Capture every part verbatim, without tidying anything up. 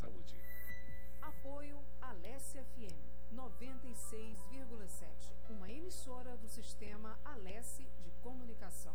saúde. Apoio Alesse F M noventa e seis vírgula sete, uma emissora do sistema Alesse de comunicação.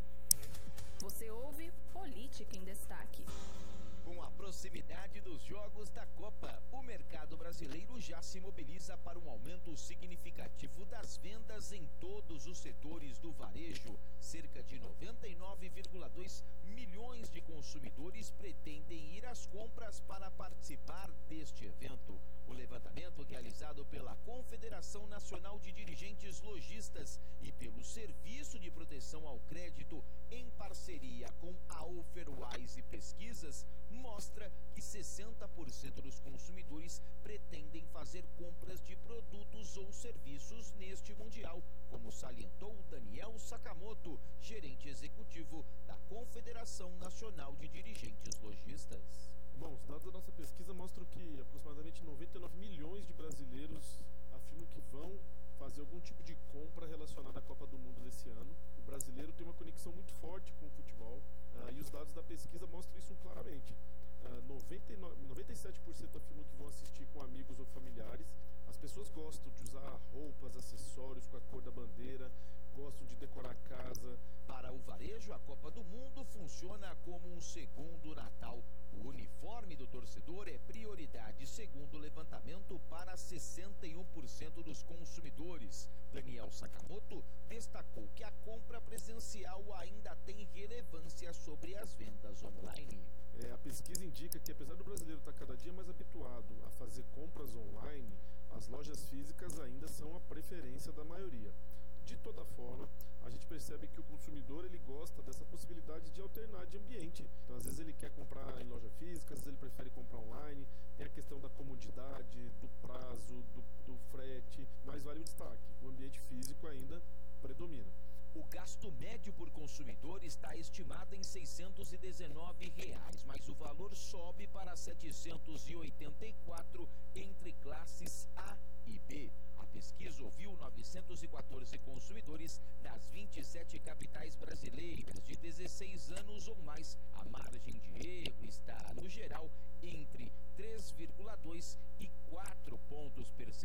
Você ouve Política em Destaque. Com a proximidade dos jogos da Copa, o mercado brasileiro já se mobiliza para um aumento significativo das vendas em todos os setores do varejo. Cerca de noventa e nove vírgula dois milhões de consumidores pretendem ir às compras para participar deste evento. O levantamento realizado pela Confederação Nacional de Dirigentes Lojistas e pelo Serviço de Proteção ao Crédito, em parceria com a Uferwise Pesquisas, mostra que sessenta por cento dos consumidores pretendem fazer compras de produtos ou serviços neste Mundial, como salientou Daniel Sakamoto, gerente executivo da Confederação Nacional de Dirigentes Lojistas. Bom, os dados da nossa pesquisa mostram que aproximadamente noventa e nove milhões de brasileiros afirmam que vão fazer algum tipo de compra relacionada à Copa do Mundo desse ano. O brasileiro tem uma conexão muito forte com o futebol uh, e os dados da pesquisa mostram isso claramente. Uh, noventa e nove, noventa e sete por cento afirmam que vão assistir com amigos ou familiares. As pessoas gostam de usar roupas, acessórios com a cor da bandeira, gostam de decorar a casa. Para o varejo, a Copa do Mundo funciona como um segundo Natal. O uniforme do torcedor é prioridade, segundo o levantamento, para sessenta e um por cento dos consumidores. Daniel Sakamoto destacou que a compra presencial ainda tem relevância sobre as vendas online. É, a pesquisa indica que, apesar do brasileiro estar cada dia mais habituado a fazer compras online, as lojas físicas ainda são a preferência da maioria. De toda forma, a gente percebe que o consumidor ele gosta dessa possibilidade de alternar de ambiente. Então, às vezes ele quer comprar em loja física, às vezes ele prefere comprar online. Tem a questão da comodidade, do prazo, do, do frete, mas vale o destaque: o ambiente físico ainda predomina. O gasto médio por consumidor está estimado em seiscentos e dezenove reais, mas o valor sobe para setecentos e oitenta e quatro entre classes A e B. A pesquisa ouviu novecentos e quatorze consumidores das vinte e sete capitais brasileiras de dezesseis anos ou mais. A margem de erro está, no geral, entre três vírgula dois e quatro pontos percentuais.